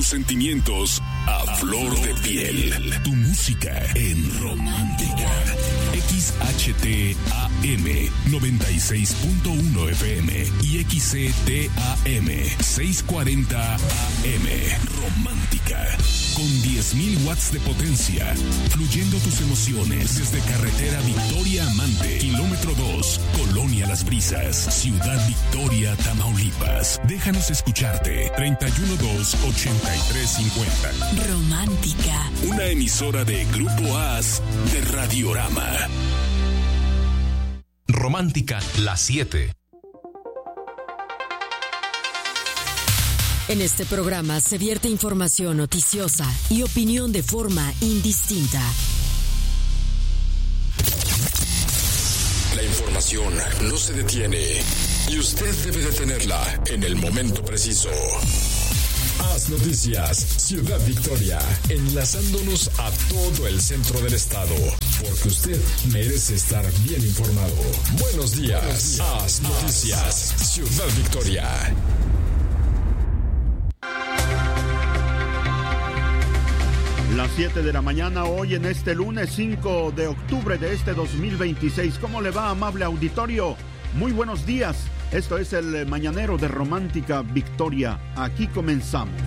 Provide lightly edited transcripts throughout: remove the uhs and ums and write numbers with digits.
tus sentimientos a flor de piel. Tu música en Romántica. XHTAM 96.1 FM y XCTAM 640 AM. Romántica. Con 10.000 watts de potencia, fluyendo tus emociones desde carretera Victoria Amante, kilómetro 2, Colonia Las Brisas, Ciudad Victoria, Tamaulipas. Déjanos escucharte. 312-8350. Romántica. Una emisora de Grupo AS de Radiorama. Romántica, las 7. En este programa se vierte información noticiosa y opinión de forma indistinta. La información no se detiene y usted debe detenerla en el momento preciso. Haz Noticias, Ciudad Victoria, enlazándonos a todo el centro del estado, porque usted merece estar bien informado. Buenos días, Haz Noticias, Ciudad Victoria. Las 7 de la mañana, hoy en este lunes 5 de octubre de este 2026. ¿Cómo le va, amable auditorio? Muy buenos días. Esto es el Mañanero de Romántica Victoria. Aquí comenzamos.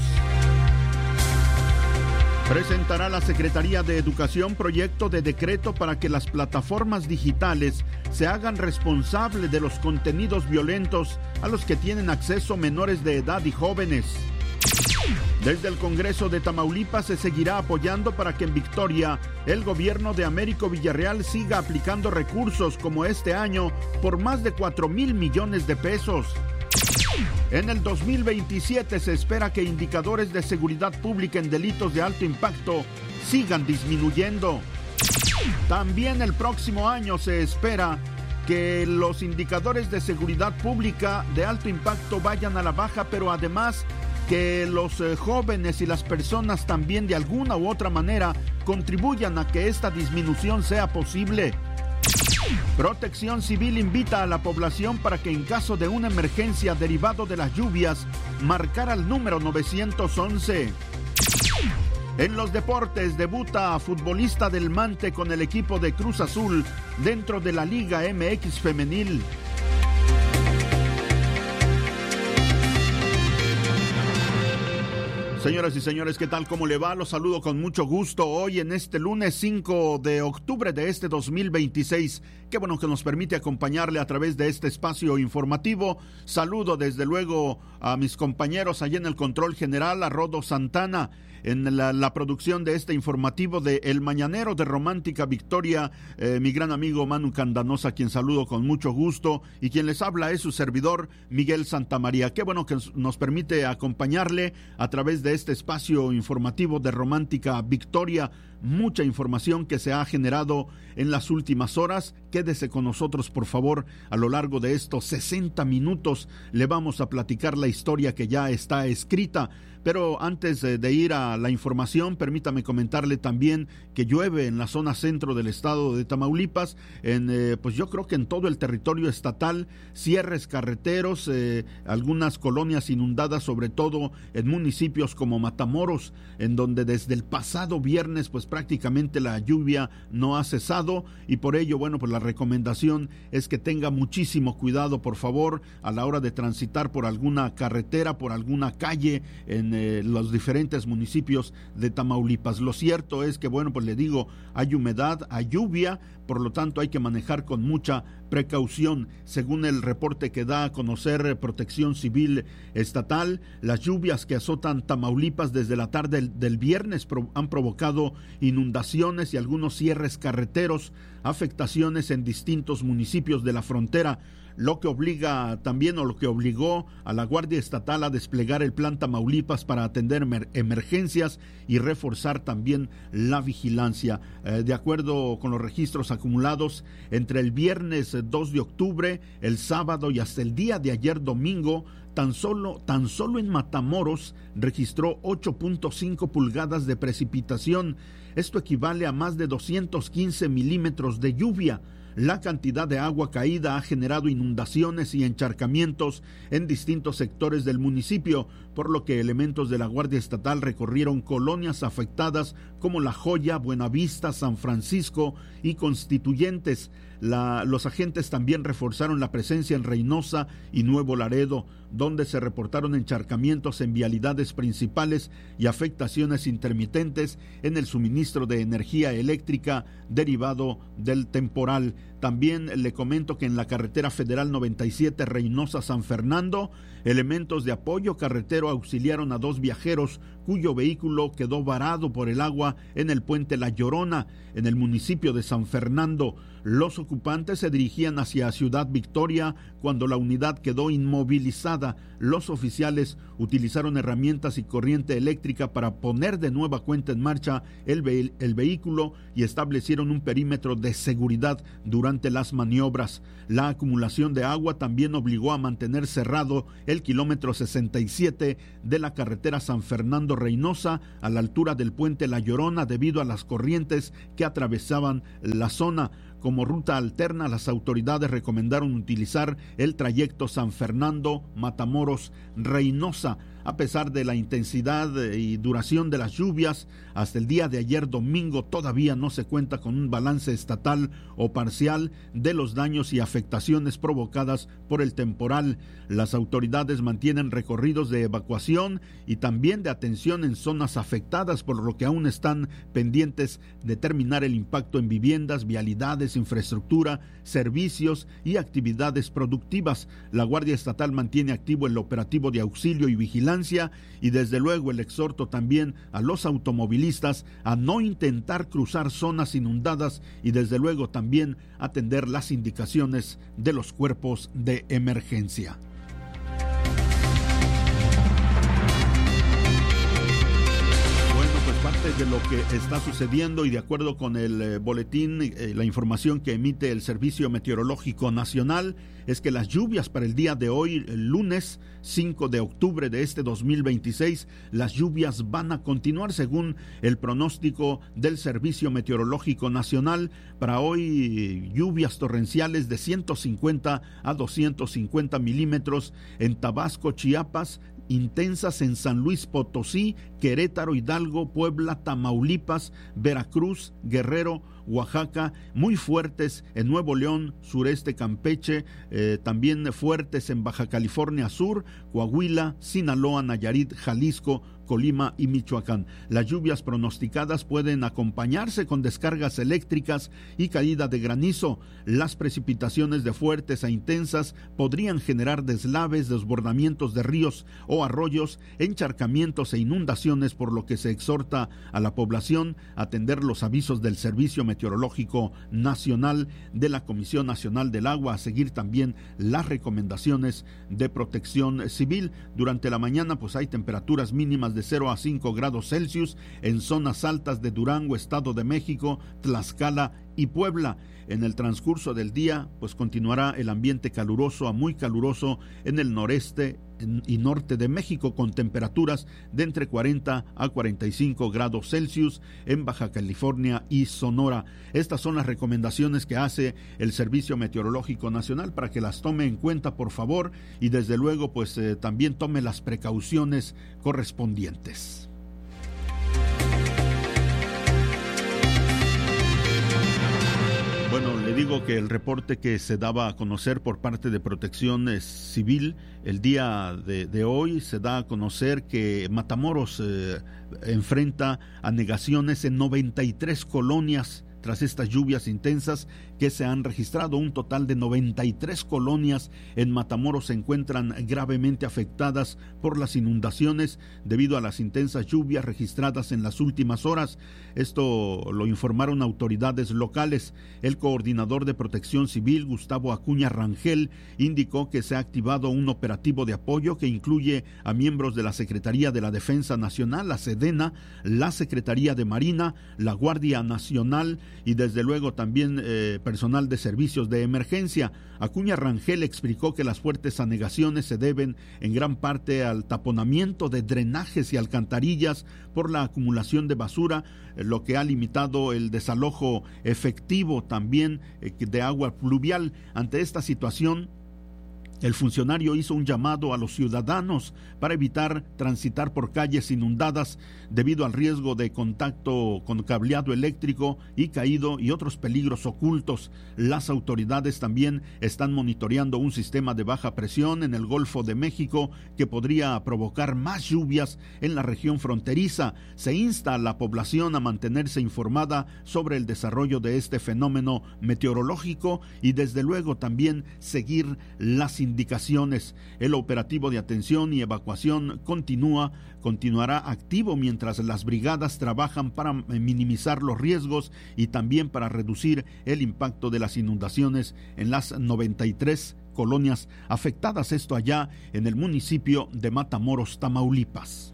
Presentará la Secretaría de Educación proyecto de decreto para que las plataformas digitales se hagan responsables de los contenidos violentos a los que tienen acceso menores de edad y jóvenes. Desde el Congreso de Tamaulipas se seguirá apoyando para que en Victoria el gobierno de Américo Villarreal siga aplicando recursos como este año por más de 4,000 millones de pesos. En el 2027 se espera que indicadores de seguridad pública en delitos de alto impacto sigan disminuyendo. También el próximo año se espera que los indicadores de seguridad pública de alto impacto vayan a la baja, pero además que los jóvenes y las personas también de alguna u otra manera contribuyan a que esta disminución sea posible. Protección Civil invita a la población para que en caso de una emergencia derivado de las lluvias, marcar al número 911. En los deportes, debuta futbolista del Mante con el equipo de Cruz Azul dentro de la Liga MX Femenil. Señoras y señores, ¿qué tal? ¿Cómo le va? Los saludo con mucho gusto hoy en este lunes 5 de octubre de este 2026. Qué bueno que nos permite acompañarle a través de este espacio informativo. Saludo desde luego a mis compañeros allá en el control general, a Rodo Santana, en la producción de este informativo de El Mañanero de Romántica Victoria, mi gran amigo Manu Candanosa, quien saludo con mucho gusto, y quien les habla es su servidor Miguel Santamaría. Qué bueno que nos permite acompañarle a través de este espacio informativo de Romántica Victoria. Mucha información que se ha generado en las últimas horas. Quédese con nosotros, por favor. A lo largo de estos 60 minutos le vamos a platicar la historia que ya está escrita. Pero antes de ir a la información, permítame comentarle también que llueve en la zona centro del estado de Tamaulipas, pues yo creo que en todo el territorio estatal, cierres carreteros, algunas colonias inundadas, sobre todo en municipios como Matamoros, en donde desde el pasado viernes pues prácticamente la lluvia no ha cesado, y por ello, bueno, pues la recomendación es que tenga muchísimo cuidado, por favor, a la hora de transitar por alguna carretera, por alguna calle en los diferentes municipios de Tamaulipas. Lo cierto es que, bueno, pues le digo, hay humedad, hay lluvia, por lo tanto hay que manejar con mucha precaución. Según el reporte que da a conocer Protección Civil Estatal, las lluvias que azotan Tamaulipas desde la tarde del viernes han provocado inundaciones y algunos cierres carreteros, afectaciones en distintos municipios de la frontera, lo que obliga también, o lo que obligó a la Guardia Estatal a desplegar el Plan Tamaulipas para atender emergencias y reforzar también la vigilancia. De acuerdo con los registros acumulados entre el viernes 2 de octubre, el sábado y hasta el día de ayer domingo, tan solo en Matamoros registró 8.5 pulgadas de precipitación. Esto equivale a más de 215 milímetros de lluvia. La cantidad de agua caída ha generado inundaciones y encharcamientos en distintos sectores del municipio, por lo que elementos de la Guardia Estatal recorrieron colonias afectadas como La Joya, Buenavista, San Francisco y Constituyentes. Los agentes también reforzaron la presencia en Reynosa y Nuevo Laredo, donde se reportaron encharcamientos en vialidades principales y afectaciones intermitentes en el suministro de energía eléctrica derivado del temporal. También le comento que en la carretera federal 97 Reynosa-San Fernando, elementos de apoyo carretero auxiliaron a 2 viajeros cuyo vehículo quedó varado por el agua en el puente La Llorona, en el municipio de San Fernando. Los ocupantes se dirigían hacia Ciudad Victoria cuando la unidad quedó inmovilizada. Los oficiales utilizaron herramientas y corriente eléctrica para poner de nueva cuenta en marcha el vehículo y establecieron un perímetro de seguridad durante las maniobras. La acumulación de agua también obligó a mantener cerrado el kilómetro 67 de la carretera San Fernando-Reynosa a la altura del puente La Llorona debido a las corrientes que atravesaban la zona. Como ruta alterna, las autoridades recomendaron utilizar el trayecto San Fernando-Matamoros-Reynosa. A pesar de la intensidad y duración de las lluvias, hasta el día de ayer domingo todavía no se cuenta con un balance estatal o parcial de los daños y afectaciones provocadas por el temporal. Las autoridades mantienen recorridos de evacuación y también de atención en zonas afectadas, por lo que aún están pendientes de determinar el impacto en viviendas, vialidades, infraestructura, servicios y actividades productivas. La Guardia Estatal mantiene activo el operativo de auxilio y vigilancia y desde luego el exhorto también a los automovilistas a no intentar cruzar zonas inundadas y desde luego también atender las indicaciones de los cuerpos de emergencia. De lo que está sucediendo y de acuerdo con el boletín, la información que emite el Servicio Meteorológico Nacional es que las lluvias para el día de hoy, el lunes 5 de octubre de este 2026, las lluvias van a continuar según el pronóstico del Servicio Meteorológico Nacional. Para hoy, lluvias torrenciales de 150 a 250 milímetros en Tabasco, Chiapas, intensas en San Luis Potosí, Querétaro, Hidalgo, Puebla, Tamaulipas, Veracruz, Guerrero, Oaxaca, muy fuertes en Nuevo León, sureste Campeche, también fuertes en Baja California Sur, Coahuila, Sinaloa, Nayarit, Jalisco, Colima y Michoacán. Las lluvias pronosticadas pueden acompañarse con descargas eléctricas y caída de granizo. Las precipitaciones de fuertes a intensas podrían generar deslaves, desbordamientos de ríos o arroyos, encharcamientos e inundaciones, por lo que se exhorta a la población a atender los avisos del Servicio Meteorológico Nacional, de la Comisión Nacional del Agua, a seguir también las recomendaciones de Protección Civil. Durante la mañana pues hay temperaturas mínimas de 0 a 5 grados Celsius en zonas altas de Durango, Estado de México, Tlaxcala y Puebla. En el transcurso del día pues continuará el ambiente caluroso a muy caluroso en el noreste y norte de México, con temperaturas de entre 40 a 45 grados Celsius en Baja California y Sonora. Estas son las recomendaciones que hace el Servicio Meteorológico Nacional para que las tome en cuenta, por favor, y desde luego pues también tome las precauciones correspondientes. Bueno, le digo que el reporte que se daba a conocer por parte de Protección Civil el día de hoy, se da a conocer que Matamoros enfrenta anegaciones en 93 colonias tras estas lluvias intensas que se han registrado. Un total de 93 colonias en Matamoros se encuentran gravemente afectadas por las inundaciones debido a las intensas lluvias registradas en las últimas horas. Esto lo informaron autoridades locales. El coordinador de Protección Civil, Gustavo Acuña Rangel, indicó que se ha activado un operativo de apoyo que incluye a miembros de la Secretaría de la Defensa Nacional, la SEDENA, la Secretaría de Marina, la Guardia Nacional y desde luego también personal de servicios de emergencia. Acuña Rangel explicó que las fuertes anegaciones se deben en gran parte al taponamiento de drenajes y alcantarillas por la acumulación de basura, lo que ha limitado el desalojo efectivo también de agua pluvial. Ante esta situación, el funcionario hizo un llamado a los ciudadanos para evitar transitar por calles inundadas debido al riesgo de contacto con cableado eléctrico y caído y otros peligros ocultos. Las autoridades también están monitoreando un sistema de baja presión en el Golfo de México que podría provocar más lluvias en la región fronteriza. Se insta a la población a mantenerse informada sobre el desarrollo de este fenómeno meteorológico y desde luego también seguir las indicaciones. El operativo de atención y evacuación continuará activo mientras las brigadas trabajan para minimizar los riesgos y también para reducir el impacto de las inundaciones en las 93 colonias afectadas, esto allá en el municipio de Matamoros, Tamaulipas.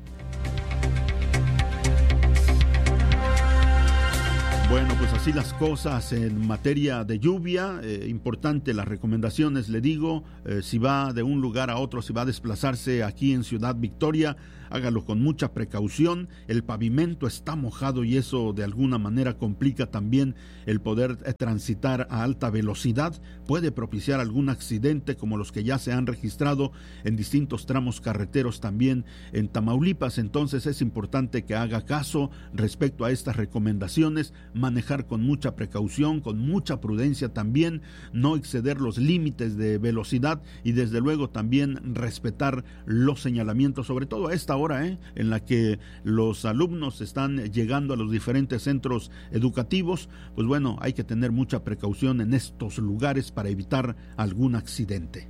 Bueno, pues así las cosas en materia de lluvia. Importante las recomendaciones, le digo, si va de un lugar a otro, si va a desplazarse aquí en Ciudad Victoria, hágalo con mucha precaución. El pavimento está mojado y eso de alguna manera complica también el poder transitar a alta velocidad. Puede propiciar algún accidente como los que ya se han registrado en distintos tramos carreteros también en Tamaulipas. Entonces es importante que haga caso respecto a estas recomendaciones, manejar con mucha precaución, con mucha prudencia también, no exceder los límites de velocidad y desde luego también respetar los señalamientos, sobre todo a esta hora en la que los alumnos están llegando a los diferentes centros educativos. Pues bueno, hay que tener mucha precaución en estos lugares para evitar algún accidente.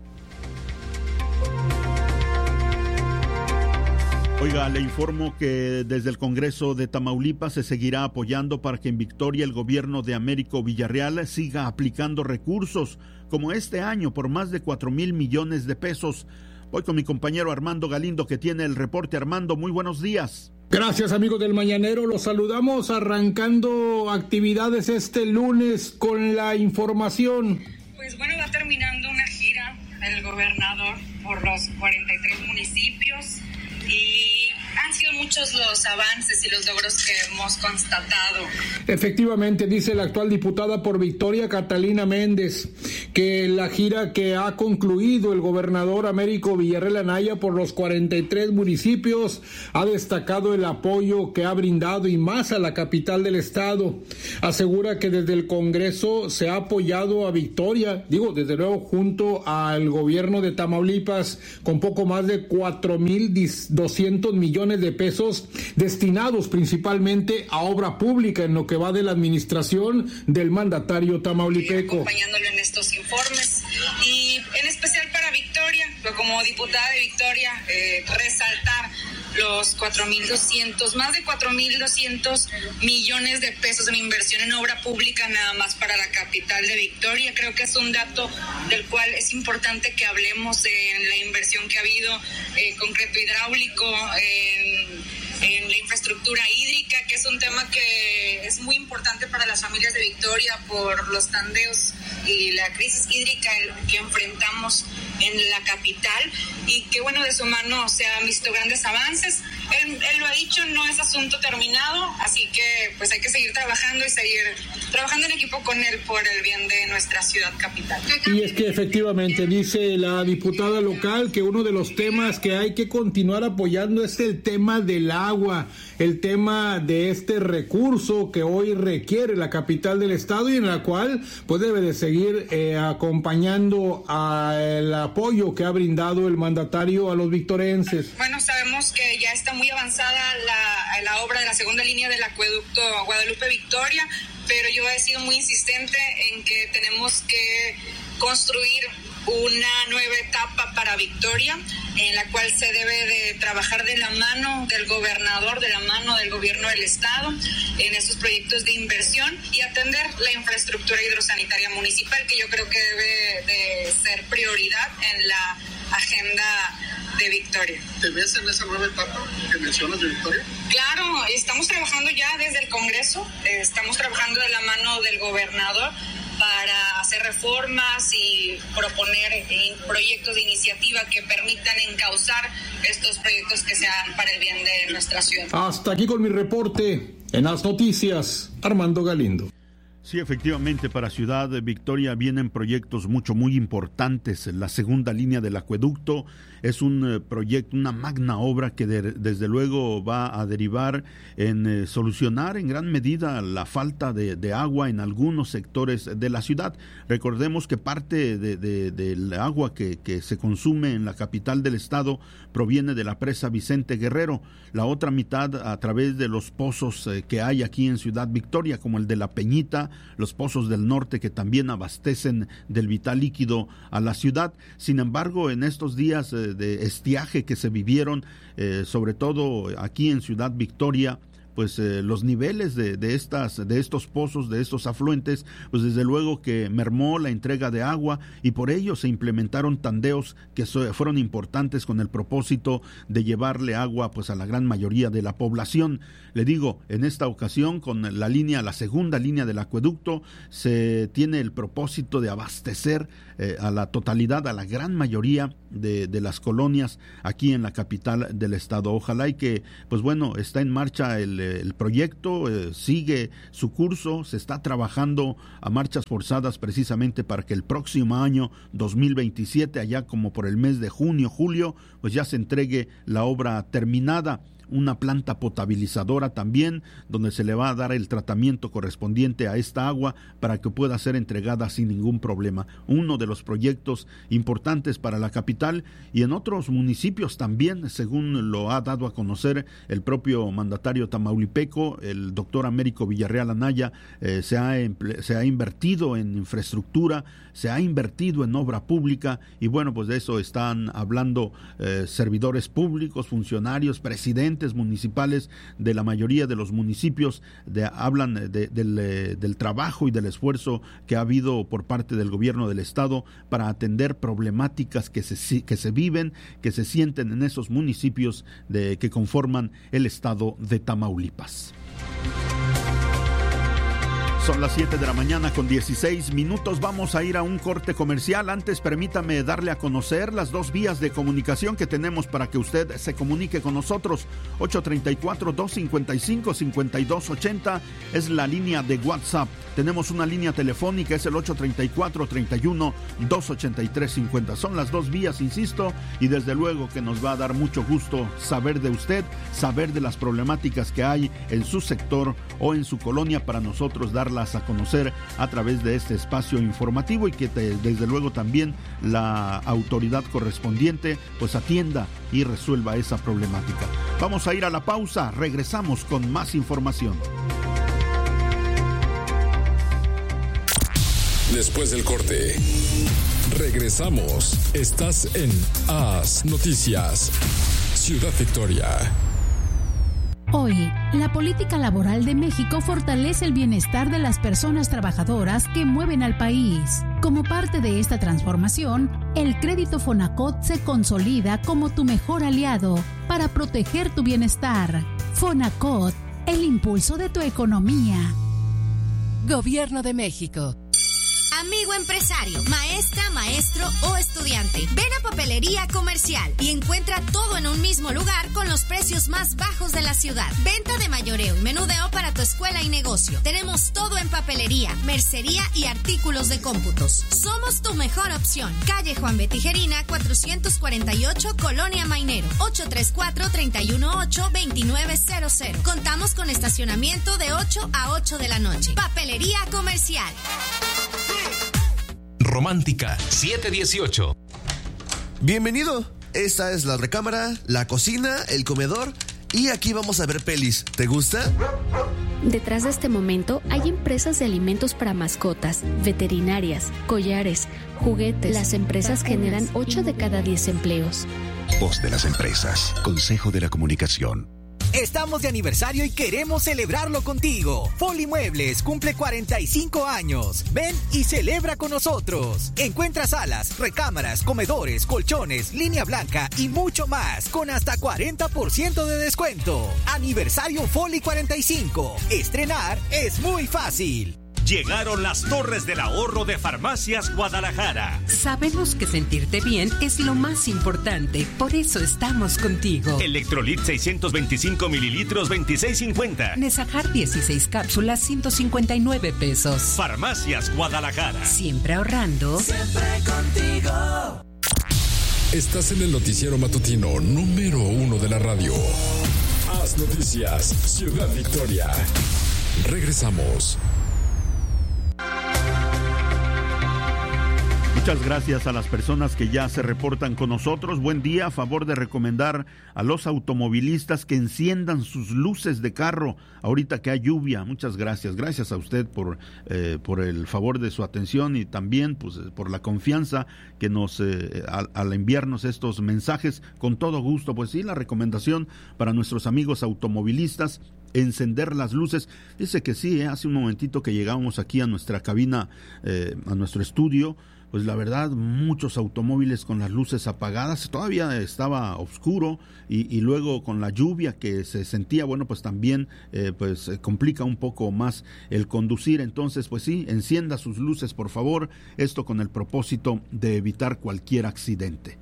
Oiga, le informo que desde el Congreso de Tamaulipas se seguirá apoyando para que en Victoria el gobierno de Américo Villarreal siga aplicando recursos como este año por más de 4,000 millones de pesos. Voy con mi compañero Armando Galindo que tiene el reporte. Armando, muy buenos días. Gracias, amigos del Mañanero. Los saludamos arrancando actividades este lunes con la información. Pues bueno, va terminando una gira del gobernador por los 43 municipios y han sido muchos los avances y los logros que hemos constatado. Efectivamente, dice la actual diputada por Victoria, Catalina Méndez, que la gira que ha concluido el gobernador Américo Villarreal Anaya por los 43 municipios ha destacado el apoyo que ha brindado y más a la capital del estado. Asegura que desde el Congreso se ha apoyado a Victoria, desde luego junto al gobierno de Tamaulipas, con poco más de 4,200 millones de pesos destinados principalmente a obra pública en lo que va de la administración del mandatario tamaulipeco. Acompañándolo en estos informes y en especial para Victoria, como diputada de Victoria, resaltar los 4,200, más de 4,200 millones de pesos en inversión en obra pública nada más para la capital de Victoria. Creo que es un dato del cual es importante que hablemos en la inversión que ha habido, concreto hidráulico, en la infraestructura hídrica, que es un tema que es muy importante para las familias de Victoria por los tandeos y la crisis hídrica que enfrentamos en la capital, y que bueno, de su mano se han visto grandes avances. Él lo ha dicho, no es asunto terminado, así que pues hay que seguir trabajando y seguir trabajando en equipo con él por el bien de nuestra ciudad capital. Y es que efectivamente dice la diputada local que uno de los temas que hay que continuar apoyando es el tema del agua, el tema de este recurso que hoy requiere la capital del estado y en la cual pues debe de seguir acompañando al apoyo que ha brindado el mandatario a los victorenses. Bueno, sabemos que ya está muy avanzada la obra de la segunda línea del acueducto Guadalupe-Victoria, pero yo he sido muy insistente en que tenemos que construir una nueva etapa para Victoria, en la cual se debe de trabajar de la mano del gobernador, de la mano del gobierno del estado, en estos proyectos de inversión y atender la infraestructura hidrosanitaria municipal, que yo creo que debe de ser prioridad en la agenda de Victoria. ¿Te ves en esa nueva etapa que mencionas de Victoria? Claro, estamos trabajando ya desde el Congreso, estamos trabajando de la mano del gobernador para para hacer reformas y proponer proyectos de iniciativa que permitan encauzar estos proyectos que sean para el bien de nuestra ciudad. Hasta aquí con mi reporte. En las noticias, Armando Galindo. Sí, efectivamente, para Ciudad Victoria vienen proyectos muy importantes. La segunda línea del acueducto es un proyecto, una magna obra que desde luego va a derivar en solucionar en gran medida la falta de agua en algunos sectores de la ciudad. Recordemos que parte del agua que se consume en la capital del estado proviene de la presa Vicente Guerrero, la otra mitad a través de los pozos que hay aquí en Ciudad Victoria, como el de La Peñita, los pozos del norte que también abastecen del vital líquido a la ciudad. Sin embargo, en estos días de estiaje que se vivieron, sobre todo aquí en Ciudad Victoria, pues los niveles de estos pozos, de estos afluentes, pues desde luego que mermó la entrega de agua, y por ello se implementaron tandeos que fueron importantes con el propósito de llevarle agua pues a la gran mayoría de la población. Le digo, en esta ocasión con la segunda línea del acueducto se tiene el propósito de abastecer a la totalidad, a la gran mayoría de las colonias aquí en la capital del estado. Ojalá y que, pues bueno, está en marcha el proyecto, sigue su curso, se está trabajando a marchas forzadas precisamente para que el próximo año 2027, allá como por el mes de junio, julio, pues ya se entregue la obra terminada. Una planta potabilizadora también, donde se le va a dar el tratamiento correspondiente a esta agua para que pueda ser entregada sin ningún problema. Uno de los proyectos importantes para la capital y en otros municipios también, según lo ha dado a conocer el propio mandatario tamaulipeco, el doctor Américo Villarreal Anaya. Se ha invertido en infraestructura, se ha invertido en obra pública, y bueno, pues de eso están hablando servidores públicos, funcionarios, presidentes municipales de la mayoría de los municipios. Hablan del trabajo y del esfuerzo que ha habido por parte del gobierno del estado para atender problemáticas que se viven, que se sienten en esos municipios que conforman el estado de Tamaulipas. Son las 7 de la mañana con 16 minutos. Vamos a ir a un corte comercial. Antes, permítame darle a conocer las dos vías de comunicación que tenemos para que usted se comunique con nosotros. 834-255-5280 es la línea de WhatsApp. Tenemos una línea telefónica, es el 834-31-283-50. Son las dos vías, insisto, y desde luego que nos va a dar mucho gusto saber de usted, saber de las problemáticas que hay en su sector o en su colonia, para nosotros darlas a conocer a través de este espacio informativo, y que desde luego también la autoridad correspondiente pues atienda y resuelva esa problemática. Vamos a ir a la pausa, regresamos con más información. Después del corte, regresamos. Estás en AS Noticias, Ciudad Victoria. Hoy, la política laboral de México fortalece el bienestar de las personas trabajadoras que mueven al país. Como parte de esta transformación, el crédito Fonacot se consolida como tu mejor aliado para proteger tu bienestar. Fonacot, el impulso de tu economía. Gobierno de México. Amigo empresario, maestra, maestro o estudiante, ven a Papelería Comercial y encuentra todo en un mismo lugar con los precios más bajos de la ciudad. Venta de mayoreo y menudeo para tu escuela y negocio. Tenemos todo en papelería, mercería y artículos de cómputos. Somos tu mejor opción. Calle Juan B. Tijerina, 448, Colonia Mainero, 834-318-2900. Contamos con estacionamiento de 8 a 8 de la noche. Papelería Comercial. Romántica 718. Bienvenido. Esta es la recámara, la cocina, el comedor, y aquí vamos a ver pelis. ¿Te gusta? Detrás de este momento hay empresas de alimentos para mascotas, veterinarias, collares, juguetes. Las empresas generan 8 de cada 10 empleos. Voz de las empresas. Consejo de la Comunicación. Estamos de aniversario y queremos celebrarlo contigo. Foli Muebles cumple 45 años. Ven y celebra con nosotros. Encuentra salas, recámaras, comedores, colchones, línea blanca y mucho más con hasta 40% de descuento. Aniversario Foli 45. Estrenar es muy fácil. Llegaron las torres del ahorro de Farmacias Guadalajara. Sabemos que sentirte bien es lo más importante, por eso estamos contigo. Electrolit 625 mililitros, 26.50. Nesajar 16 cápsulas, 159 pesos. Farmacias Guadalajara. Siempre ahorrando. Siempre contigo. Estás en el noticiero matutino número 1 de la radio. Haz Noticias, Ciudad Victoria. Regresamos. Muchas gracias a las personas que ya se reportan con nosotros. Buen día, a favor de recomendar a los automovilistas que enciendan sus luces de carro ahorita que hay lluvia. Muchas gracias. Gracias a usted por el favor de su atención y también pues por la confianza que nos al enviarnos estos mensajes. Con todo gusto, pues sí, la recomendación para nuestros amigos automovilistas: encender las luces. Dice que sí, hace un momentito que llegamos aquí a nuestra cabina, a nuestro estudio, pues la verdad, muchos automóviles con las luces apagadas. Todavía estaba oscuro y luego con la lluvia que se sentía, bueno, pues también complica un poco más el conducir. Entonces, pues sí, encienda sus luces, por favor, esto con el propósito de evitar cualquier accidente.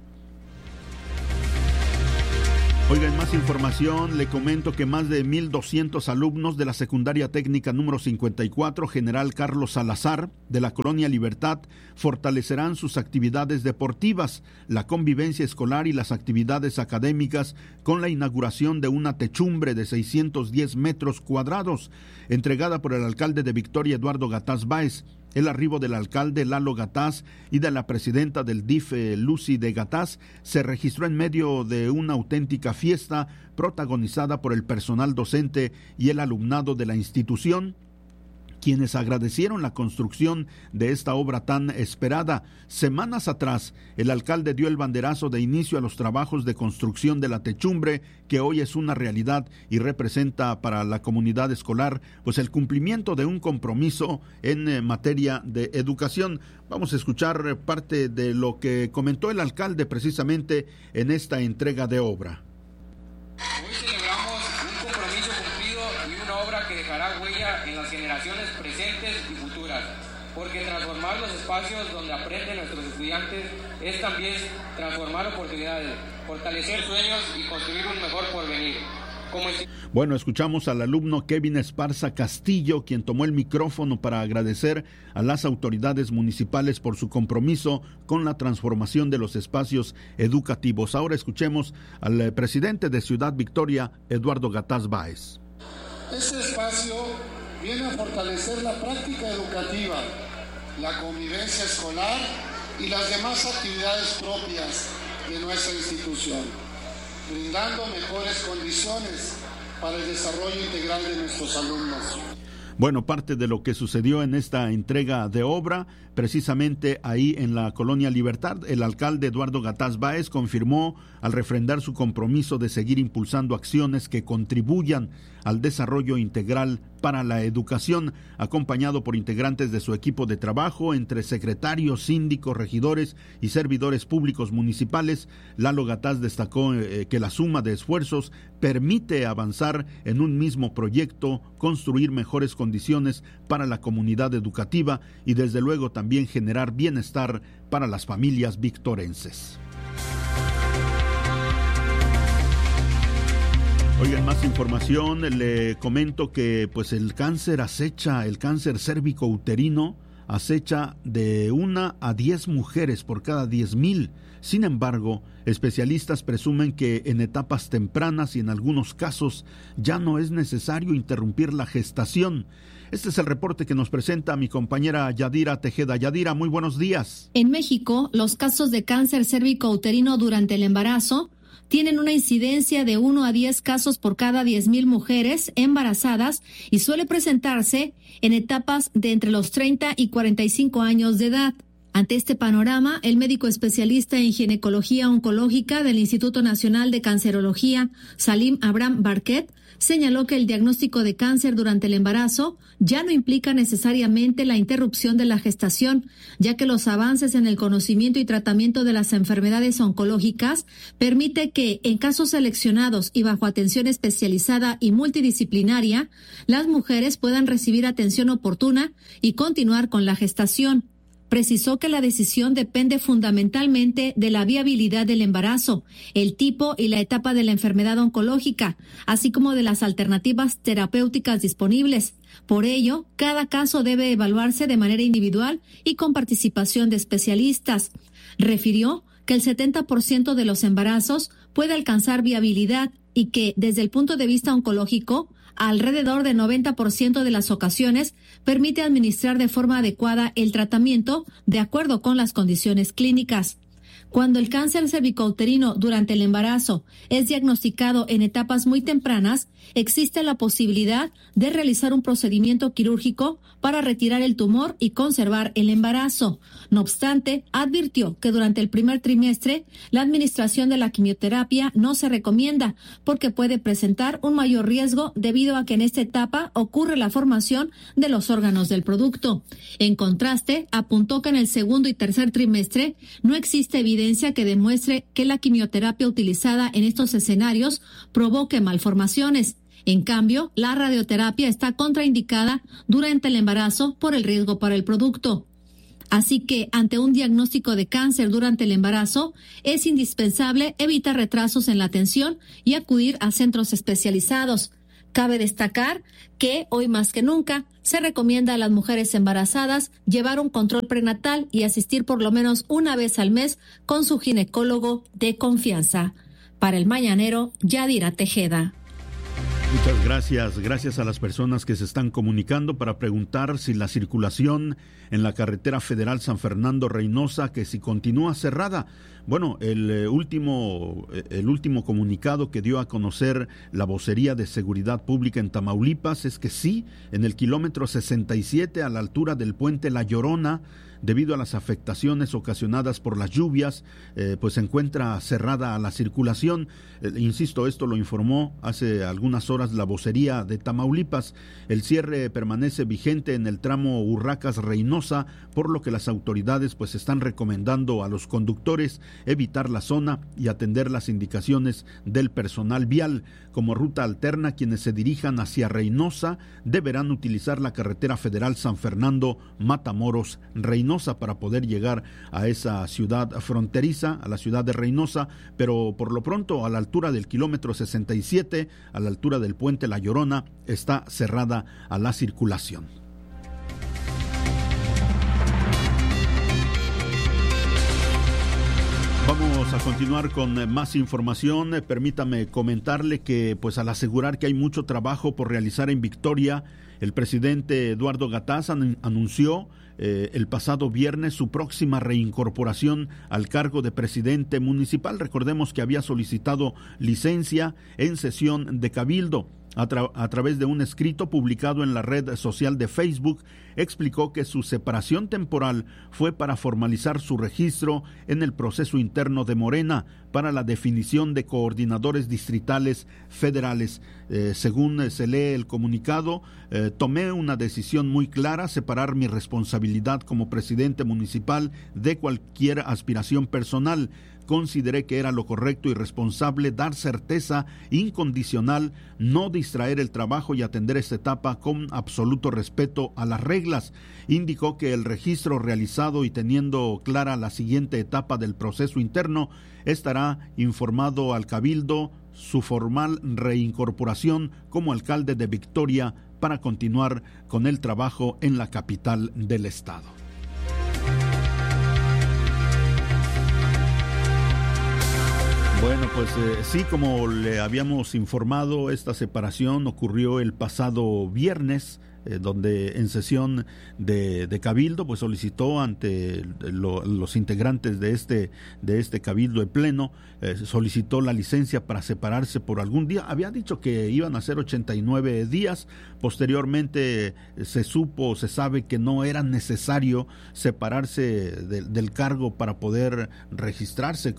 Oiga, en más información, le comento que más de 1,200 alumnos de la secundaria técnica número 54, General Carlos Salazar, de la Colonia Libertad, fortalecerán sus actividades deportivas, la convivencia escolar y las actividades académicas con la inauguración de una techumbre de 610 metros cuadrados, entregada por el alcalde de Victoria, Eduardo Gataz Báez. El arribo del alcalde Lalo Gataz y de la presidenta del DIF, Lucy de Gataz, se registró en medio de una auténtica fiesta protagonizada por el personal docente y el alumnado de la institución, quienes agradecieron la construcción de esta obra tan esperada. Semanas atrás, el alcalde dio el banderazo de inicio a los trabajos de construcción de la techumbre, que hoy es una realidad y representa para la comunidad escolar pues el cumplimiento de un compromiso en materia de educación. Vamos a escuchar parte de lo que comentó el alcalde precisamente en esta entrega de obra. Hoy celebramos un compromiso cumplido y una obra que dejará huella en las generaciones presentes y futuras, porque transformar los espacios donde aprenden nuestros estudiantes es también transformar oportunidades, fortalecer sueños y construir un mejor porvenir. Bueno, escuchamos al alumno Kevin Esparza Castillo, quien tomó el micrófono para agradecer a las autoridades municipales por su compromiso con la transformación de los espacios educativos. Ahora escuchemos al presidente de Ciudad Victoria, Eduardo Gataz Báez. Este espacio viene a fortalecer la práctica educativa, la convivencia escolar y las demás actividades propias de nuestra institución, brindando mejores condiciones para el desarrollo integral de nuestros alumnos. Bueno, parte de lo que sucedió en esta entrega de obra, precisamente ahí en la Colonia Libertad, el alcalde Eduardo Gataz Báez confirmó al refrendar su compromiso de seguir impulsando acciones que contribuyan al desarrollo integral para la educación, acompañado por integrantes de su equipo de trabajo, entre secretarios, síndicos, regidores y servidores públicos municipales. Lalo Gataz destacó que la suma de esfuerzos permite avanzar en un mismo proyecto, construir mejores condiciones para la comunidad educativa y desde luego también generar bienestar para las familias victorenses. Oigan, más información, le comento que pues el cáncer cérvico-uterino acecha de 1 a 10 mujeres por cada 10,000. Sin embargo, especialistas presumen que en etapas tempranas y en algunos casos ya no es necesario interrumpir la gestación. Este es el reporte que nos presenta mi compañera Yadira Tejeda. Yadira, muy buenos días. En México, los casos de cáncer cérvico-uterino durante el embarazo tienen una incidencia de 1 a 10 casos por cada 10,000 mujeres embarazadas y suele presentarse en etapas de entre los 30 y 45 años de edad. Ante este panorama, el médico especialista en ginecología oncológica del Instituto Nacional de Cancerología, Salim Abraham Barquet, señaló que el diagnóstico de cáncer durante el embarazo ya no implica necesariamente la interrupción de la gestación, ya que los avances en el conocimiento y tratamiento de las enfermedades oncológicas permite que, en casos seleccionados y bajo atención especializada y multidisciplinaria, las mujeres puedan recibir atención oportuna y continuar con la gestación. Precisó que la decisión depende fundamentalmente de la viabilidad del embarazo, el tipo y la etapa de la enfermedad oncológica, así como de las alternativas terapéuticas disponibles. Por ello, cada caso debe evaluarse de manera individual y con participación de especialistas. Refirió que el 70% de los embarazos puede alcanzar viabilidad y que, desde el punto de vista oncológico, alrededor del 90% de las ocasiones permite administrar de forma adecuada el tratamiento de acuerdo con las condiciones clínicas. Cuando el cáncer cervicouterino durante el embarazo es diagnosticado en etapas muy tempranas, existe la posibilidad de realizar un procedimiento quirúrgico para retirar el tumor y conservar el embarazo. No obstante, advirtió que durante el primer trimestre la administración de la quimioterapia no se recomienda porque puede presentar un mayor riesgo debido a que en esta etapa ocurre la formación de los órganos del producto. En contraste, apuntó que en el segundo y tercer trimestre no existe evidencia que demuestre que la quimioterapia utilizada en estos escenarios provoque malformaciones. En cambio, la radioterapia está contraindicada durante el embarazo por el riesgo para el producto. Así que, ante un diagnóstico de cáncer durante el embarazo, es indispensable evitar retrasos en la atención y acudir a centros especializados. Cabe destacar que, hoy más que nunca, se recomienda a las mujeres embarazadas llevar un control prenatal y asistir por lo menos una vez al mes con su ginecólogo de confianza. Para El Mañanero, Yadira Tejeda. Muchas gracias a las personas que se están comunicando para preguntar si la circulación en la carretera federal San Fernando-Reynosa, que si continúa cerrada. Bueno, el último comunicado que dio a conocer la vocería de Seguridad Pública en Tamaulipas es que sí, en el kilómetro 67 a la altura del puente La Llorona, debido a las afectaciones ocasionadas por las lluvias, pues se encuentra cerrada la circulación. Insisto, esto lo informó hace algunas horas la vocería de Tamaulipas. El cierre permanece vigente en el tramo Urracas-Reynosa, por lo que las autoridades pues están recomendando a los conductores evitar la zona y atender las indicaciones del personal vial. Como ruta alterna, quienes se dirijan hacia Reynosa deberán utilizar la carretera federal San Fernando-Matamoros-Reynosa para poder llegar a esa ciudad fronteriza, a la ciudad de Reynosa, pero por lo pronto a la altura del kilómetro 67, a la altura del puente La Llorona, está cerrada a la circulación. Vamos a continuar con más información. Permítame comentarle que, pues, al asegurar que hay mucho trabajo por realizar en Victoria, el presidente Eduardo Gataz anunció el pasado viernes su próxima reincorporación al cargo de presidente municipal. Recordemos que había solicitado licencia en sesión de cabildo. A través de un escrito publicado en la red social de Facebook, explicó que su separación temporal fue para formalizar su registro en el proceso interno de Morena para la definición de coordinadores distritales federales. Según se lee el comunicado, tomé una decisión muy clara: separar mi responsabilidad como presidente municipal de cualquier aspiración personal. Consideré que era lo correcto y responsable dar certeza incondicional, no distraer el trabajo y atender esta etapa con absoluto respeto a las reglas. Indicó que el registro realizado y teniendo clara la siguiente etapa del proceso interno, estará informado al Cabildo su formal reincorporación como alcalde de Victoria para continuar con el trabajo en la capital del estado. Bueno, pues sí, como le habíamos informado, esta separación ocurrió el pasado viernes. donde en sesión de cabildo pues solicitó ante los integrantes de este cabildo de pleno, solicitó la licencia para separarse por algún día. Había dicho que iban a ser 89 días. Posteriormente se sabe que no era necesario separarse del cargo para poder registrarse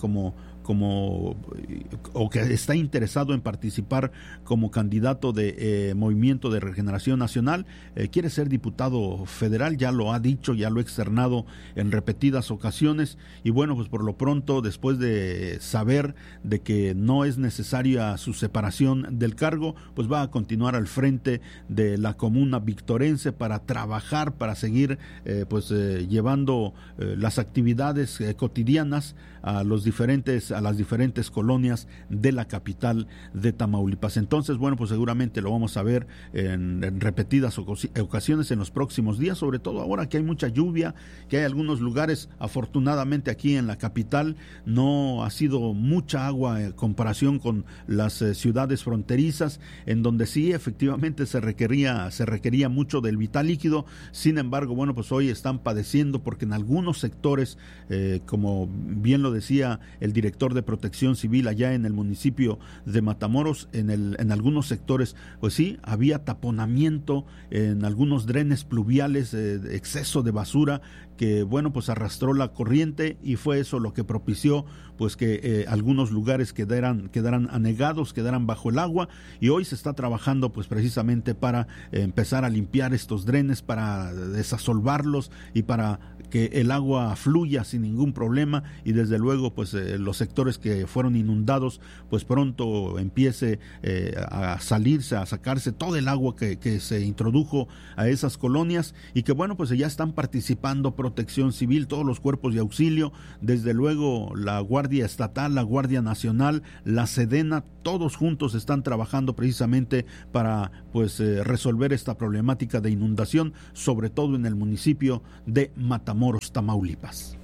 o que está interesado en participar como candidato de Movimiento de Regeneración Nacional. Quiere ser diputado federal, ya lo ha dicho, ya lo ha externado en repetidas ocasiones, y bueno, pues por lo pronto, después de saber de que no es necesaria su separación del cargo, pues va a continuar al frente de la comuna victorense para trabajar, para seguir llevando las actividades cotidianas a las diferentes colonias de la capital de Tamaulipas. Entonces, bueno, pues seguramente lo vamos a ver en repetidas ocasiones en los próximos días, sobre todo ahora que hay mucha lluvia, que hay algunos lugares, afortunadamente aquí en la capital no ha sido mucha agua en comparación con las ciudades fronterizas, en donde sí efectivamente se requería mucho del vital líquido. Sin embargo, bueno, pues hoy están padeciendo porque en algunos sectores, como bien lo decía el director de Protección Civil allá en el municipio de Matamoros, en algunos sectores, pues sí, había taponamiento en algunos drenes pluviales, exceso de basura que, bueno, pues arrastró la corriente, y fue eso lo que propició pues que algunos lugares quedaran anegados, quedaran bajo el agua, y hoy se está trabajando pues precisamente para empezar a limpiar estos drenes, para desasolvarlos y para que el agua fluya sin ningún problema, y desde luego pues los sectores que fueron inundados pues pronto empiece a sacarse todo el agua que se introdujo a esas colonias, y que bueno, pues ya están participando Protección Civil, todos los cuerpos de auxilio, desde luego la Guardia Estatal, la Guardia Nacional, la Sedena, todos juntos están trabajando precisamente para pues resolver esta problemática de inundación, sobre todo en el municipio de Matamoros, Tamaulipas.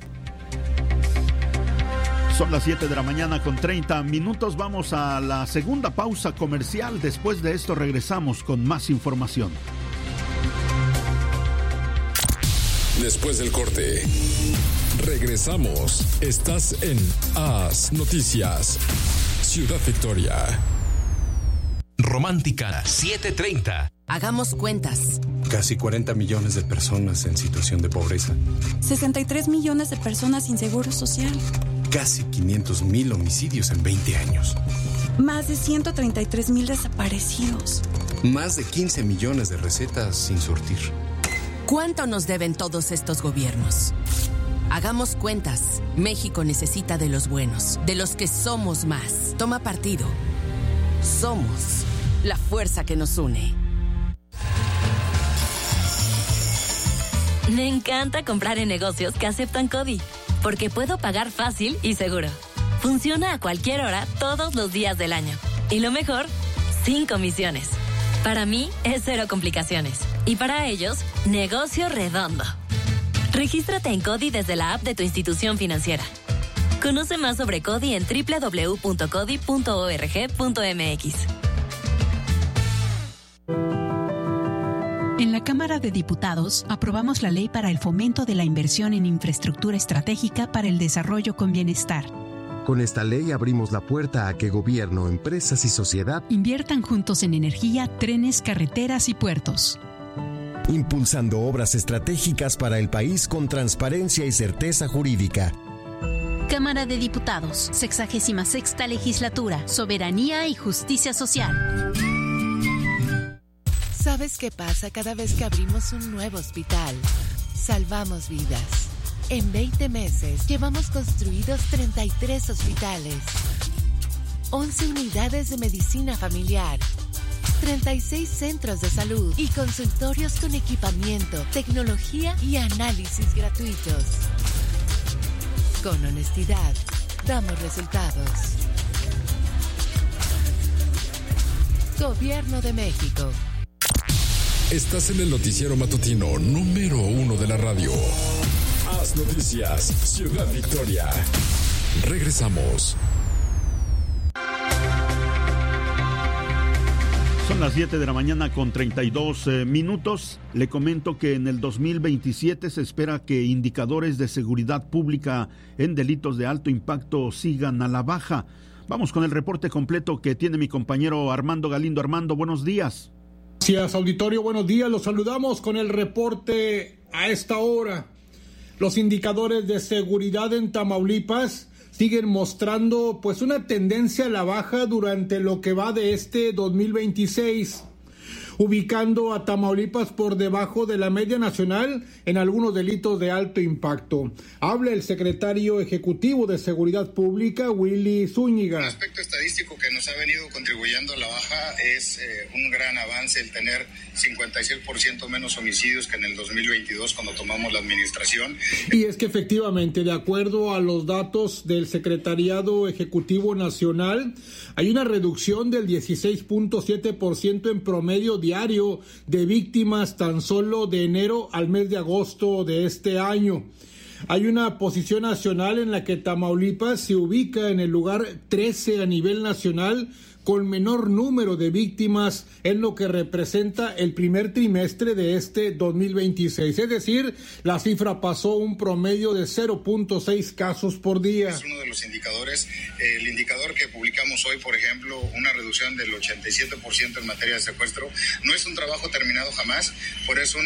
Son las 7 de la mañana con 30 minutos. Vamos a la segunda pausa comercial. Después de esto regresamos con más información. Después del corte, regresamos. Estás en AS Noticias, Ciudad Victoria. Romántica 730. Hagamos cuentas. Casi 40 millones de personas en situación de pobreza. 63 millones de personas sin seguro social. Casi 500,000 homicidios en 20 años. Más de 133,000 desaparecidos. Más de 15 millones de recetas sin surtir. ¿Cuánto nos deben todos estos gobiernos? Hagamos cuentas. México necesita de los buenos, de los que somos más. Toma partido. Somos la fuerza que nos une. Me encanta comprar en negocios que aceptan CODI, porque puedo pagar fácil y seguro. Funciona a cualquier hora, todos los días del año. Y lo mejor, sin comisiones. Para mí es cero complicaciones. Y para ellos, negocio redondo. Regístrate en CODI desde la app de tu institución financiera. Conoce más sobre CODI en www.codi.org.mx. En la Cámara de Diputados aprobamos la ley para el fomento de la inversión en infraestructura estratégica para el desarrollo con bienestar. Con esta ley abrimos la puerta a que gobierno, empresas y sociedad inviertan juntos en energía, trenes, carreteras y puertos. Impulsando obras estratégicas para el país con transparencia y certeza jurídica. Cámara de Diputados, 66ª Legislatura, Soberanía y Justicia Social. ¿Sabes qué pasa cada vez que abrimos un nuevo hospital? Salvamos vidas. En 20 meses llevamos construidos 33 hospitales, 11 unidades de medicina familiar, 36 centros de salud y consultorios con equipamiento, tecnología y análisis gratuitos. Con honestidad, damos resultados. Gobierno de México. Estás en el noticiero matutino número 1 de la radio. Haz Noticias, Ciudad Victoria. Regresamos. Son las 7 de la mañana con 32 minutos. Le comento que en el 2027 se espera que indicadores de seguridad pública en delitos de alto impacto sigan a la baja. Vamos con el reporte completo que tiene mi compañero Armando Galindo. Armando, buenos días. Gracias, auditorio. Buenos días. Los saludamos con el reporte a esta hora. Los indicadores de seguridad en Tamaulipas siguen mostrando pues una tendencia a la baja durante lo que va de este 2026, ubicando a Tamaulipas por debajo de la media nacional en algunos delitos de alto impacto. Habla el secretario ejecutivo de Seguridad Pública, Willy Zúñiga. Un aspecto estadístico que nos ha venido contribuyendo a la baja es un gran avance el tener 56% menos homicidios que en el 2022 cuando tomamos la administración. Y es que efectivamente, de acuerdo a los datos del Secretariado Ejecutivo Nacional, hay una reducción del 16.7% en promedio diario de víctimas tan solo de enero al mes de agosto de este año. Hay una posición nacional en la que Tamaulipas se ubica en el lugar 13 a nivel nacional con menor número de víctimas en lo que representa el primer trimestre de este 2026. Es decir, la cifra pasó un promedio de 0.6 casos por día. Es uno de los indicadores. El indicador que publicamos hoy, por ejemplo, una reducción del 87% en materia de secuestro, no es un trabajo terminado jamás, pero es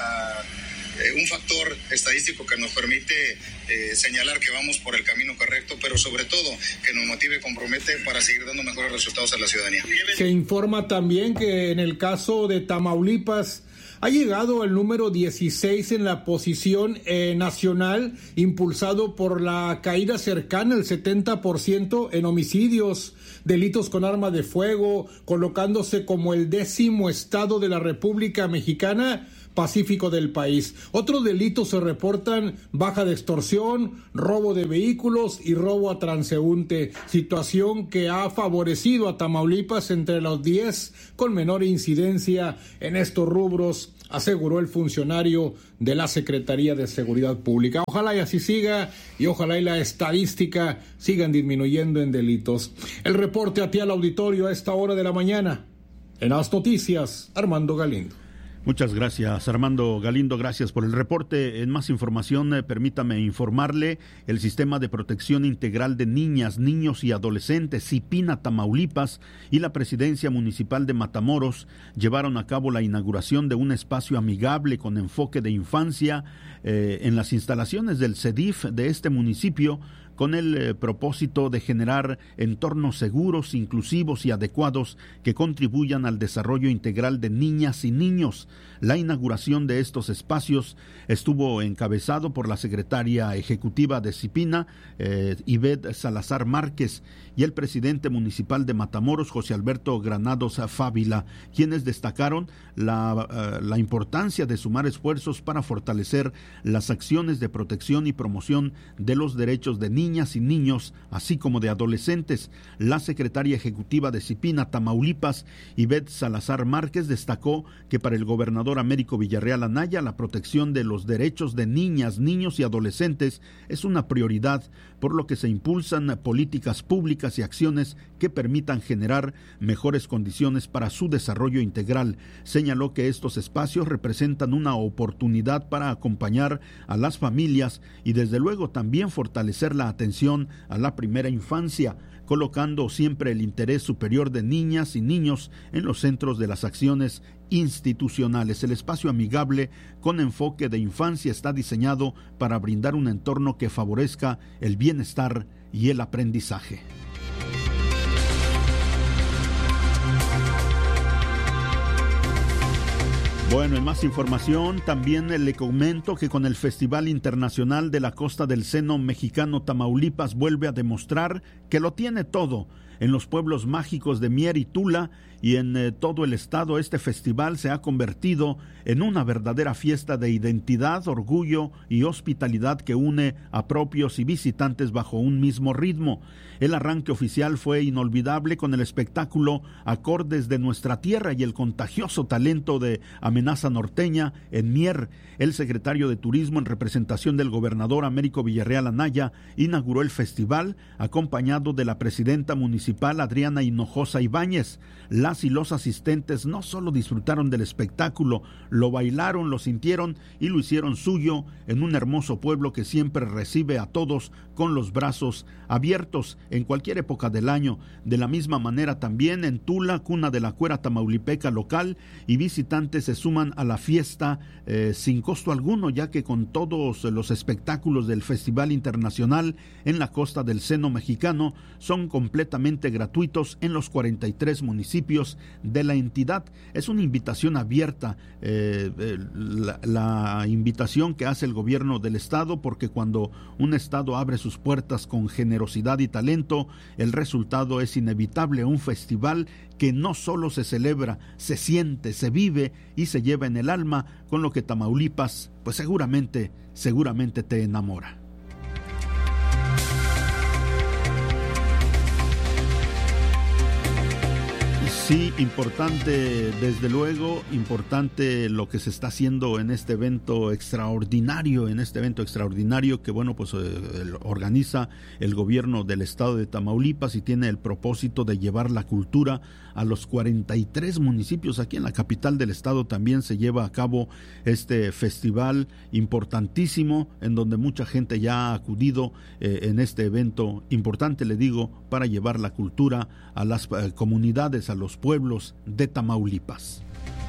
un factor estadístico que nos permite señalar que vamos por el camino correcto, pero sobre todo que nos motive y compromete para seguir dando mejores resultados a la ciudadanía. Se informa también que en el caso de Tamaulipas ha llegado al número 16 en la posición nacional, impulsado por la caída cercana al 70% en homicidios, delitos con arma de fuego, colocándose como el 10º estado de la República Mexicana pacífico del país. Otros delitos se reportan: baja de extorsión, robo de vehículos y robo a transeúnte, situación que ha favorecido a Tamaulipas entre los 10 con menor incidencia en estos rubros, aseguró el funcionario de la Secretaría de Seguridad Pública. Ojalá y así siga, y ojalá y la estadística sigan disminuyendo en delitos. El reporte a ti al auditorio a esta hora de la mañana. En Las Noticias, Armando Galindo. Muchas gracias, Armando Galindo, gracias por el reporte. En más información, permítame informarle, el Sistema de Protección Integral de Niñas, Niños y Adolescentes, CIPINA Tamaulipas, y la Presidencia Municipal de Matamoros llevaron a cabo la inauguración de un espacio amigable con enfoque de infancia en las instalaciones del CEDIF de este municipio, con el propósito de generar entornos seguros, inclusivos y adecuados que contribuyan al desarrollo integral de niñas y niños. La inauguración de estos espacios estuvo encabezado por la secretaria ejecutiva de CIPINA, Ivette Salazar Márquez, y el presidente municipal de Matamoros, José Alberto Granados Fávila, quienes destacaron la importancia de sumar esfuerzos para fortalecer las acciones de protección y promoción de los derechos de niñas y niños, así como de adolescentes. La secretaria ejecutiva de CIPINA Tamaulipas, Ivette Salazar Márquez, destacó que para el gobernador Américo Villarreal Anaya la protección de los derechos de niñas, niños y adolescentes es una prioridad, por lo que se impulsan políticas públicas y acciones que permitan generar mejores condiciones para su desarrollo integral. Señaló que estos espacios representan una oportunidad para acompañar a las familias y desde luego también fortalecer la atención a la primera infancia, colocando siempre el interés superior de niñas y niños en los centros de las acciones institucionales. El espacio amigable con enfoque de infancia está diseñado para brindar un entorno que favorezca el bienestar y el aprendizaje. Bueno, en más información, también le comento que con el Festival Internacional de la Costa del Seno Mexicano, Tamaulipas vuelve a demostrar que lo tiene todo. En los pueblos mágicos de Mier y Tula y en todo el estado, este festival se ha convertido en una verdadera fiesta de identidad, orgullo y hospitalidad que une a propios y visitantes bajo un mismo ritmo. El arranque oficial fue inolvidable con el espectáculo Acordes de Nuestra Tierra y el contagioso talento de Amenaza Norteña en Mier. El secretario de Turismo, en representación del gobernador Américo Villarreal Anaya, inauguró el festival acompañado de la presidenta municipal Adriana Hinojosa Ibáñez. La las y los asistentes no solo disfrutaron del espectáculo, lo bailaron, lo sintieron y lo hicieron suyo en un hermoso pueblo que siempre recibe a todos con los brazos abiertos en cualquier época del año. De la misma manera también en Tula, cuna de la cuera tamaulipeca local, y visitantes se suman a la fiesta sin costo alguno, ya que con todos los espectáculos del Festival Internacional en la costa del Seno Mexicano son completamente gratuitos en los 43 municipios de la entidad. Es una invitación abierta, la invitación que hace el gobierno del estado, porque cuando un estado abre sus puertas con generosidad y talento, el resultado es inevitable, un festival que no solo se celebra, se siente, se vive y se lleva en el alma, con lo que Tamaulipas, pues seguramente te enamora. Sí, importante, desde luego, importante lo que se está haciendo en este evento extraordinario, que bueno, pues organiza el gobierno del estado de Tamaulipas y tiene el propósito de llevar la cultura a los 43 municipios. Aquí en la capital del estado también se lleva a cabo este festival importantísimo, en donde mucha gente ya ha acudido en este evento importante, le digo, para llevar la cultura a las comunidades, a los pueblos de Tamaulipas.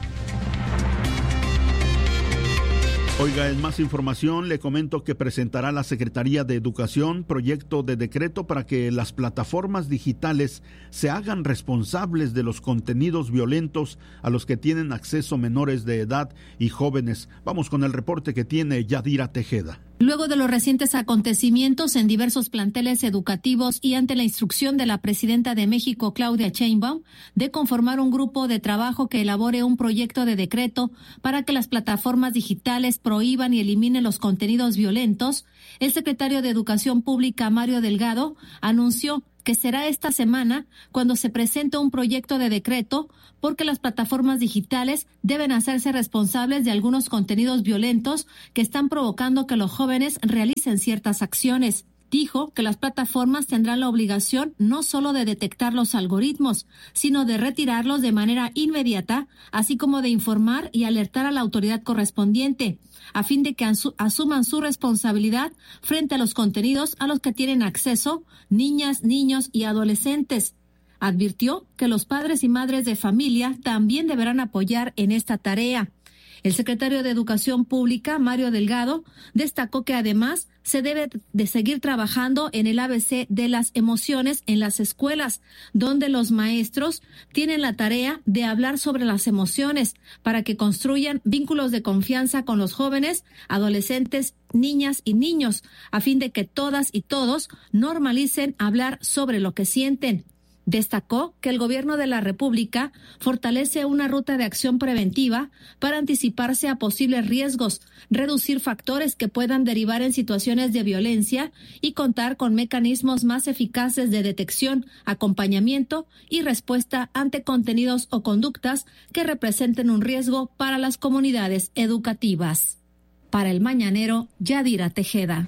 Oiga, en más información le comento que presentará la Secretaría de Educación proyecto de decreto para que las plataformas digitales se hagan responsables de los contenidos violentos a los que tienen acceso menores de edad y jóvenes. Vamos con el reporte que tiene Yadira Tejeda. Luego de los recientes acontecimientos en diversos planteles educativos y ante la instrucción de la presidenta de México, Claudia Sheinbaum, de conformar un grupo de trabajo que elabore un proyecto de decreto para que las plataformas digitales prohíban y eliminen los contenidos violentos, el secretario de Educación Pública, Mario Delgado, anunció que será esta semana cuando se presente un proyecto de decreto, porque las plataformas digitales deben hacerse responsables de algunos contenidos violentos que están provocando que los jóvenes realicen ciertas acciones. Dijo que las plataformas tendrán la obligación no solo de detectar los algoritmos, sino de retirarlos de manera inmediata, así como de informar y alertar a la autoridad correspondiente, a fin de que asuman su responsabilidad frente a los contenidos a los que tienen acceso niñas, niños y adolescentes. Advirtió que los padres y madres de familia también deberán apoyar en esta tarea. El secretario de Educación Pública, Mario Delgado, destacó que además se debe de seguir trabajando en el ABC de las emociones en las escuelas, donde los maestros tienen la tarea de hablar sobre las emociones para que construyan vínculos de confianza con los jóvenes, adolescentes, niñas y niños, a fin de que todas y todos normalicen hablar sobre lo que sienten. Destacó que el gobierno de la República fortalece una ruta de acción preventiva para anticiparse a posibles riesgos, reducir factores que puedan derivar en situaciones de violencia y contar con mecanismos más eficaces de detección, acompañamiento y respuesta ante contenidos o conductas que representen un riesgo para las comunidades educativas. Para El Mañanero, Yadira Tejeda.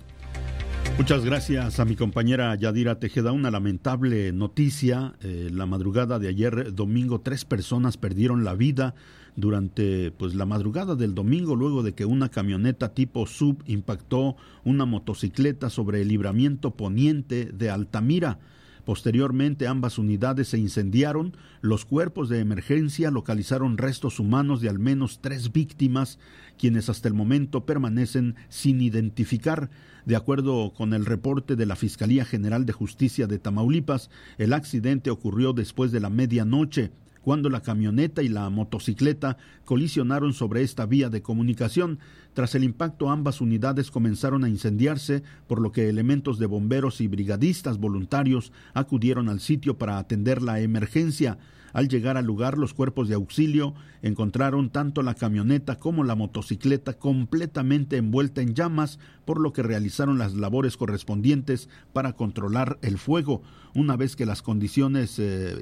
Muchas gracias a mi compañera Yadira Tejeda. Una lamentable noticia. La madrugada de ayer domingo, 3 personas perdieron la vida durante la madrugada del domingo, luego de que una camioneta tipo SUV impactó una motocicleta sobre el libramiento poniente de Altamira. Posteriormente, ambas unidades se incendiaron. Los cuerpos de emergencia localizaron restos humanos de al menos 3 víctimas, quienes hasta el momento permanecen sin identificar. De acuerdo con el reporte de la Fiscalía General de Justicia de Tamaulipas, el accidente ocurrió después de la medianoche, cuando la camioneta y la motocicleta colisionaron sobre esta vía de comunicación. Tras el impacto, ambas unidades comenzaron a incendiarse, por lo que elementos de bomberos y brigadistas voluntarios acudieron al sitio para atender la emergencia. Al llegar al lugar, los cuerpos de auxilio encontraron tanto la camioneta como la motocicleta completamente envuelta en llamas, por lo que realizaron las labores correspondientes para controlar el fuego. Una vez que las condiciones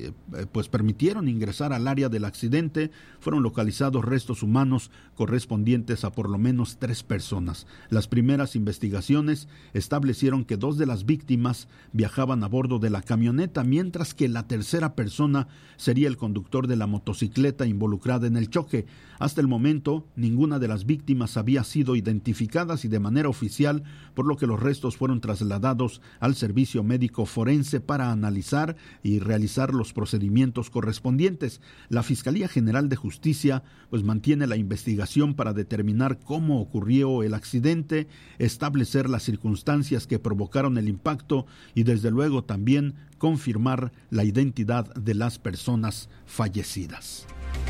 permitieron ingresar al área del accidente, fueron localizados restos humanos correspondientes a por lo menos 3 personas. Las primeras investigaciones establecieron que 2 de las víctimas viajaban a bordo de la camioneta, mientras que la tercera persona sería sería el conductor de la motocicleta involucrada en el choque. Hasta el momento, ninguna de las víctimas había sido identificadas y de manera oficial, por lo que los restos fueron trasladados al servicio médico forense para analizar y realizar los procedimientos correspondientes. La Fiscalía General de Justicia pues mantiene la investigación para determinar cómo ocurrió el accidente, establecer las circunstancias que provocaron el impacto y desde luego también confirmar la identidad de las personas fallecidas.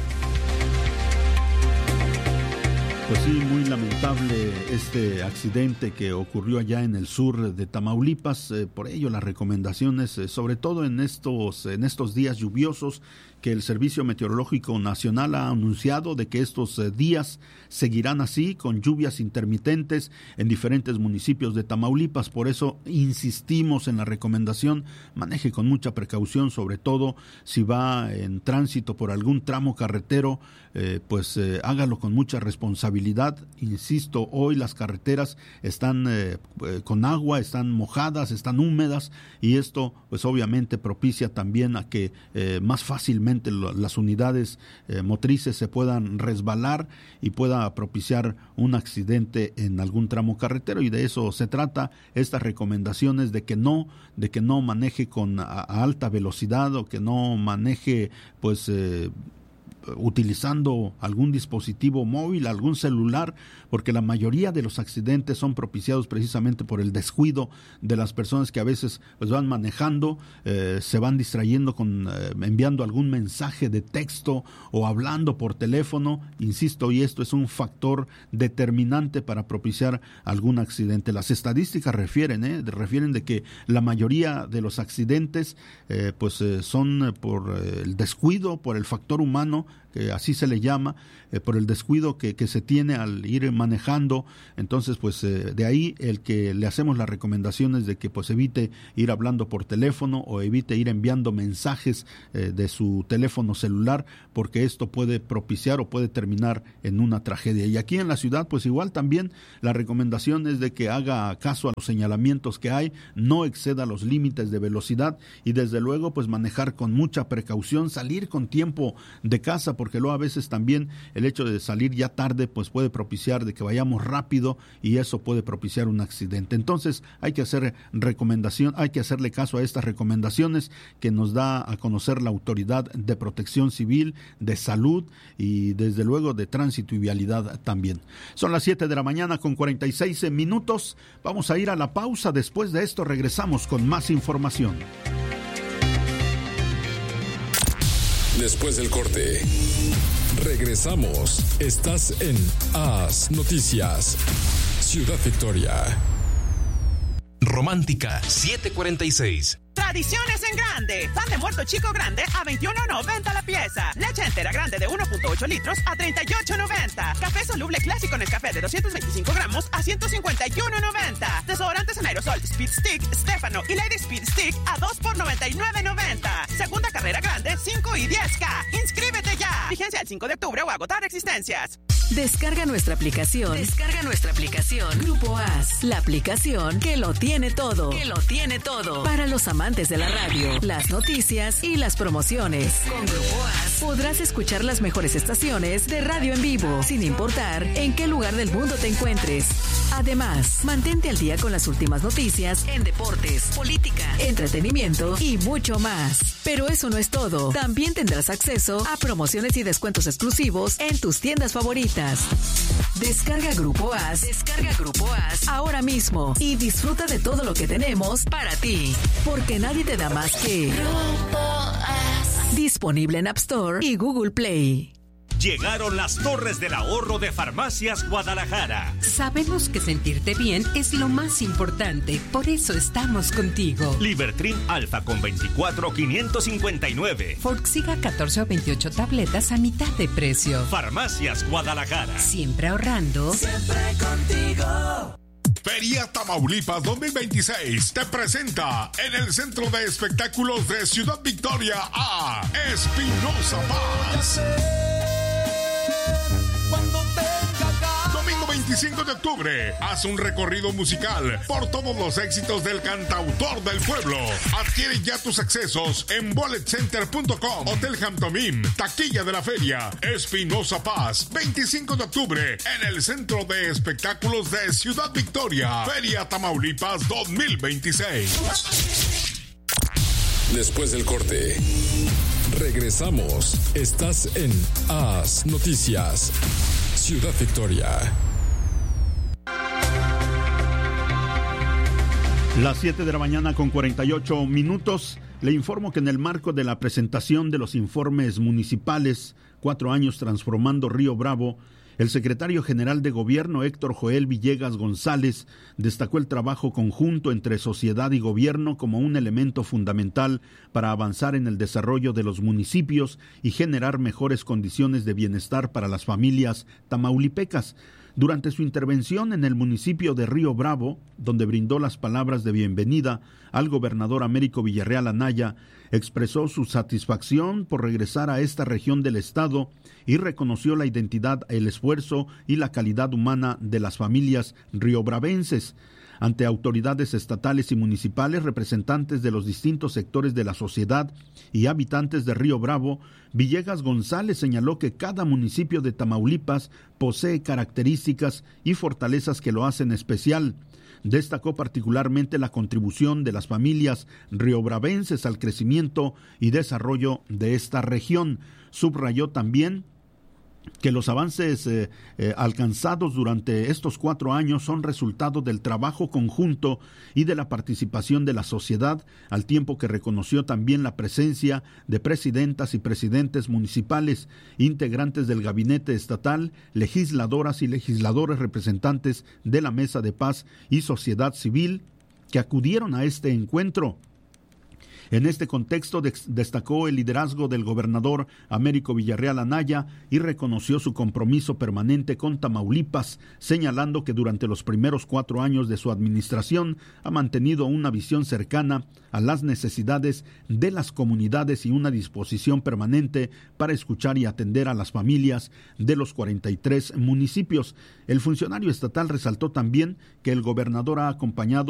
Pues sí, muy lamentable este accidente que ocurrió allá en el sur de Tamaulipas. Por ello las recomendaciones, sobre todo en estos días lluviosos, que el Servicio Meteorológico Nacional ha anunciado de que estos días seguirán así, con lluvias intermitentes en diferentes municipios de Tamaulipas. Por eso insistimos en la recomendación: maneje con mucha precaución, sobre todo si va en tránsito por algún tramo carretero, hágalo con mucha responsabilidad. Insisto, hoy las carreteras están con agua, están mojadas, están húmedas, y esto pues obviamente propicia también a que más fácilmente las unidades motrices se puedan resbalar y pueda propiciar un accidente en algún tramo carretero, y de eso se trata estas recomendaciones, de que no maneje a alta velocidad, o que no maneje utilizando algún dispositivo móvil, algún celular, porque la mayoría de los accidentes son propiciados precisamente por el descuido de las personas, que a veces pues van manejando, se van distrayendo enviando algún mensaje de texto o hablando por teléfono, insisto, y esto es un factor determinante para propiciar algún accidente. Las estadísticas refieren de que la mayoría de los accidentes son por el descuido, por el factor humano, que así se le llama, por el descuido que se tiene al ir manejando. Entonces de ahí el que le hacemos las recomendaciones de que evite ir hablando por teléfono o evite ir enviando mensajes de su teléfono celular, porque esto puede propiciar o puede terminar en una tragedia. Y aquí en la ciudad igual también la recomendación es de que haga caso a los señalamientos que hay, no exceda los límites de velocidad y desde luego manejar con mucha precaución, salir con tiempo de casa, porque luego a veces también el hecho de salir ya tarde puede propiciar de que vayamos rápido, y eso puede propiciar un accidente. Entonces hay que hacerle caso a estas recomendaciones que nos da a conocer la Autoridad de Protección Civil, de Salud y desde luego de Tránsito y Vialidad también. Son las 7 de la mañana con 46 minutos. Vamos a ir a la pausa. Después de esto regresamos con más información. Después del corte, regresamos. Estás en AS Noticias, Ciudad Victoria. Romántica 746. Tradiciones en grande. Pan de muerto chico grande a $21.90 la pieza. Leche entera grande de 1.8 litros a $38.90. Café soluble clásico Nescafé de 225 gramos a $151.90. Desodorantes en aerosol Speed Stick, Stefano y Lady Speed Stick a 2 por $99.90. Segunda carrera grande 5 y 10K. ¡Inscríbete ya! Vigencia el 5 de octubre o agotar existencias. Descarga nuestra aplicación. Grupo AS, la aplicación que lo tiene todo. Para los amantes de la radio, las noticias y las promociones. Con Grupo AS podrás escuchar las mejores estaciones de radio en vivo, sin importar en qué lugar del mundo te encuentres. Además, mantente al día con las últimas noticias en deportes, política, entretenimiento y mucho más. Pero eso no es todo. También tendrás acceso a promociones y descuentos exclusivos en tus tiendas favoritas. Descarga Grupo AS ahora mismo y disfruta de todo lo que tenemos para ti, porque nadie te da más que Grupo AS. Disponible en App Store y Google Play. Llegaron las Torres del Ahorro de Farmacias Guadalajara. Sabemos que sentirte bien es lo más importante, por eso estamos contigo. Libertrin Alfa con 24, $559. Forxiga 14 o 28 tabletas a mitad de precio. Farmacias Guadalajara. Siempre ahorrando. Siempre contigo. Feria Tamaulipas 2026 te presenta en el Centro de Espectáculos de Ciudad Victoria a Espinoza Paz. Domingo 27 25 de octubre, haz un recorrido musical por todos los éxitos del cantautor del pueblo. Adquiere ya tus accesos en bulletcenter.com. Hotel Hampton Inn, taquilla de la feria, Espinosa Paz, 25 de octubre, en el Centro de Espectáculos de Ciudad Victoria, Feria Tamaulipas 2026. Después del corte, regresamos. Estás en AS Noticias, Ciudad Victoria. Las 7 de la mañana con 48 minutos. Le informo que en el marco de la presentación de los informes municipales, 4 años transformando Río Bravo, el secretario general de Gobierno, Héctor Joel Villegas González, destacó el trabajo conjunto entre sociedad y gobierno como un elemento fundamental para avanzar en el desarrollo de los municipios y generar mejores condiciones de bienestar para las familias tamaulipecas. Durante su intervención en el municipio de Río Bravo, donde brindó las palabras de bienvenida al gobernador Américo Villarreal Anaya, expresó su satisfacción por regresar a esta región del estado y reconoció la identidad, el esfuerzo y la calidad humana de las familias riobravenses. Ante autoridades estatales y municipales, representantes de los distintos sectores de la sociedad y habitantes de Río Bravo, Villegas González señaló que cada municipio de Tamaulipas posee características y fortalezas que lo hacen especial. Destacó particularmente la contribución de las familias riobravenses al crecimiento y desarrollo de esta región. Subrayó también que los avances alcanzados durante estos 4 años son resultado del trabajo conjunto y de la participación de la sociedad, al tiempo que reconoció también la presencia de presidentas y presidentes municipales, integrantes del gabinete estatal, legisladoras y legisladores representantes de la Mesa de Paz y Sociedad Civil que acudieron a este encuentro. En este contexto destacó el liderazgo del gobernador Américo Villarreal Anaya y reconoció su compromiso permanente con Tamaulipas, señalando que durante los primeros 4 años de su administración ha mantenido una visión cercana a las necesidades de las comunidades y una disposición permanente para escuchar y atender a las familias de los 43 municipios. El funcionario estatal resaltó también que el gobernador ha acompañado